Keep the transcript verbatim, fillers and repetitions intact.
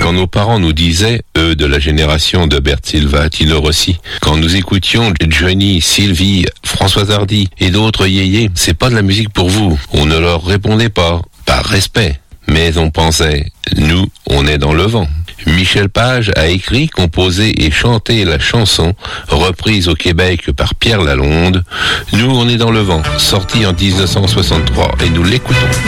Quand nos parents nous disaient, eux de la génération de Bert Silva, Tino Rossi, quand nous écoutions Johnny, Sylvie, Françoise Hardy et d'autres yéyés, c'est pas de la musique pour vous. On ne leur répondait pas, par respect. Mais on pensait, nous, on est dans le vent. Michel Page a écrit, composé et chanté la chanson, reprise au Québec par Pierre Lalonde. Nous, on est dans le vent, sorti en dix-neuf cent soixante-trois, et nous l'écoutons.